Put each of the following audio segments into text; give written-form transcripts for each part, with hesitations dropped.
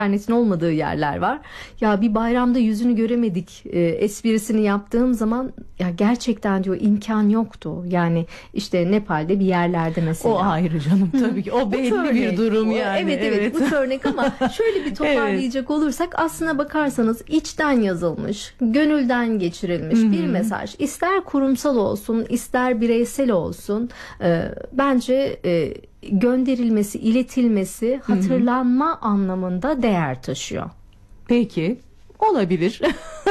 internetin olmadığı yerler var. Ya bir bayramda yüzünü göremedik esprisini yaptığım zaman ya gerçekten diyor imkan yoktu. Yani işte Nepal'de bir yerlerde mesela. O ayrı canım tabii ki. O belli bir durum yani. Evet bu örnek ama şöyle bir toparlayacak olursak aslına bakarsanız içten yazılmış, gönülden geçirilmiş bir mesaj. İster kurumsal olsun, ister bireysel olsun bence gönderilmesi, iletilmesi hatırlanma anlamında değer taşıyor. Peki, olabilir.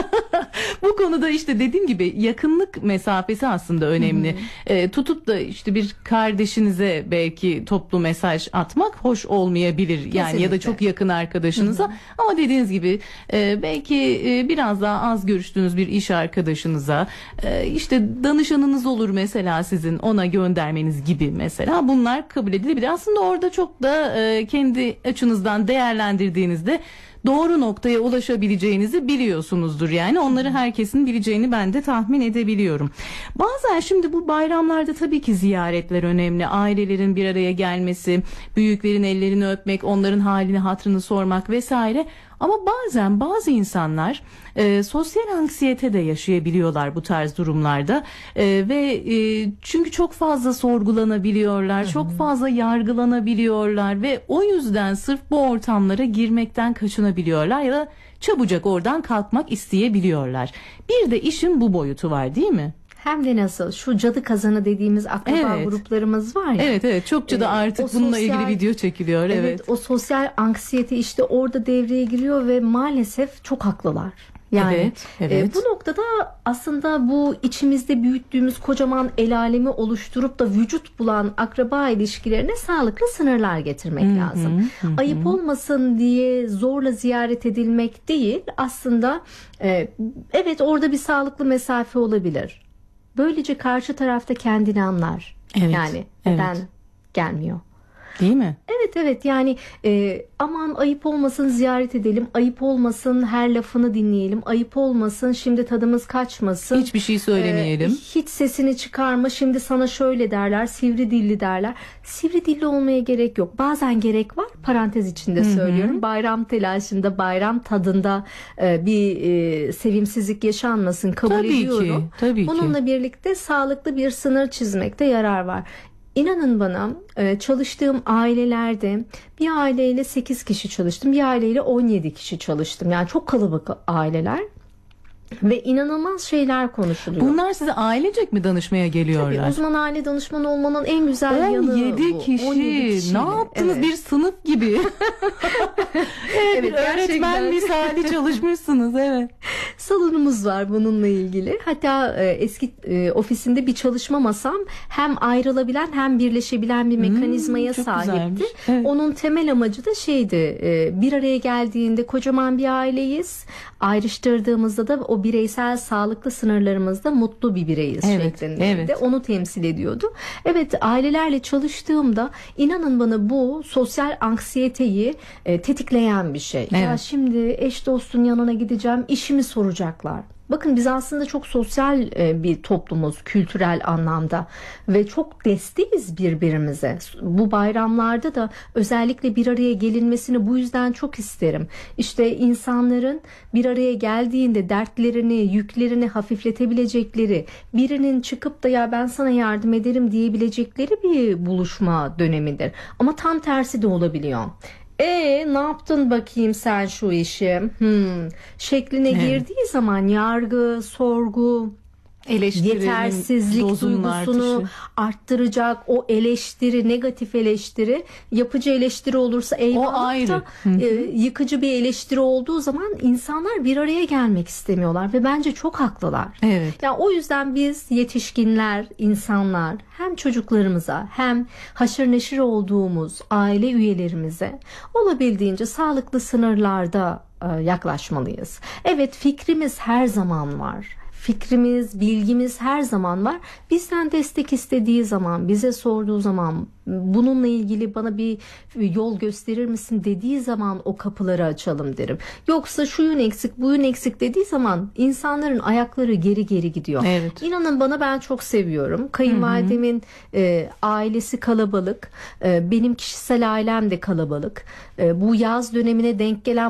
Bu konuda işte dediğim gibi yakınlık mesafesi aslında önemli. Tutup da işte bir kardeşinize belki toplu mesaj atmak hoş olmayabilir. Yani Kesinlikle. ya da çok yakın arkadaşınıza. Ama dediğiniz gibi belki biraz daha az görüştüğünüz bir iş arkadaşınıza, işte danışanınız olur mesela sizin, ona göndermeniz gibi mesela, bunlar kabul edilebilir. Aslında orada çok da kendi açınızdan değerlendirdiğinizde doğru noktaya ulaşabileceğinizi biliyorsunuzdur. Yani onları herkesin bileceğini ben de tahmin edebiliyorum. Bazen şimdi bu bayramlarda tabii ki ziyaretler önemli. Ailelerin bir araya gelmesi, büyüklerin ellerini öpmek, onların halini hatırını sormak vesaire. Ama bazen bazı insanlar sosyal anksiyete de yaşayabiliyorlar bu tarz durumlarda ve çünkü çok fazla sorgulanabiliyorlar, çok fazla yargılanabiliyorlar ve o yüzden sırf bu ortamlara girmekten kaçınabiliyorlar ya da çabucak oradan kalkmak isteyebiliyorlar. Bir de işin bu boyutu var, değil mi? Hem de nasıl şu cadı kazanı dediğimiz akraba gruplarımız var ya. Evet çokça da artık bununla ilgili video çekiliyor. Evet. O sosyal anksiyete işte orada devreye giriyor ve maalesef çok haklılar. Yani evet. Bu noktada aslında bu içimizde büyüttüğümüz kocaman el alemi oluşturup da vücut bulan akraba ilişkilerine sağlıklı sınırlar getirmek lazım. Ayıp olmasın diye zorla ziyaret edilmek değil. Aslında evet orada bir sağlıklı mesafe olabilir. Böylece karşı tarafta kendini anlar. Yani neden gelmiyor. Değil mi? Evet yani aman ayıp olmasın ziyaret edelim, ayıp olmasın her lafını dinleyelim, ayıp olmasın şimdi tadımız kaçmasın. Hiçbir şey söylemeyelim. Hiç sesini çıkarma şimdi sana şöyle derler, sivri dilli derler. Sivri dilli olmaya gerek yok. Bazen gerek var, parantez içinde söylüyorum. Bayram telaşında, bayram tadında bir sevimsizlik yaşanmasın kabul ediyorum. Tabii ki. Bununla birlikte sağlıklı bir sınır çizmekte yarar var. İnanın bana çalıştığım ailelerde bir aileyle 8 kişi çalıştım, bir aileyle 17 kişi çalıştım. Yani çok kalabalık aileler ve inanılmaz şeyler konuşuluyor. Bunlar size ailecek mi danışmaya geliyorlar? Tabii uzman aile danışmanı olmanın en güzel yanı bu. 17 kişi. Ne yaptınız? Bir sınıf gibi. Evet, öğretmen misali çalışmışsınız. Evet. Salonumuz var bununla ilgili. Hatta eski ofisinde bir çalışma masam hem ayrılabilen hem birleşebilen bir mekanizmaya sahipti. Evet. Onun temel amacı da şeydi. Bir araya geldiğinde kocaman bir aileyiz. Ayrıştırdığımızda da o bireysel sağlıklı sınırlarımızda mutlu bir bireyiz şeklinde. Onu temsil ediyordu. Evet, ailelerle çalıştığımda inanın bana bu sosyal anksiyeteyi tetikleyen bir şey. Evet. Ya şimdi eş dostun yanına gideceğim, işimi soracaklar. Bakın biz aslında çok sosyal bir toplumuz kültürel anlamda ve çok desteğiz birbirimize. Bu bayramlarda da özellikle bir araya gelinmesini bu yüzden çok isterim. İşte insanların bir araya geldiğinde dertlerini, yüklerini hafifletebilecekleri, birinin çıkıp da ya ben sana yardım ederim diyebilecekleri bir buluşma dönemidir. Ama tam tersi de olabiliyor. Ne yaptın bakayım sen şu işi şekline girdiği zaman yargı, sorgu, yetersizlik duygusunu arttıracak o eleştiri, negatif eleştiri, yapıcı eleştiri olursa eyvallah da yıkıcı bir eleştiri olduğu zaman insanlar bir araya gelmek istemiyorlar ve bence çok haklılar. Evet. Yani o yüzden biz yetişkinler, insanlar hem çocuklarımıza hem haşır neşir olduğumuz aile üyelerimize olabildiğince sağlıklı sınırlarda yaklaşmalıyız. Evet, fikrimiz her zaman var. fikrimiz, bilgimiz her zaman var. Bizden destek istediği zaman, bize sorduğu zaman, bununla ilgili bana bir yol gösterir misin dediği zaman o kapıları açalım derim. Yoksa şu yön eksik, bu yön eksik dediği zaman insanların ayakları geri geri gidiyor. Evet. İnanın bana, ben çok seviyorum. Kayınvalidemin ailesi kalabalık. Benim kişisel ailem de kalabalık. Bu yaz dönemine denk gelen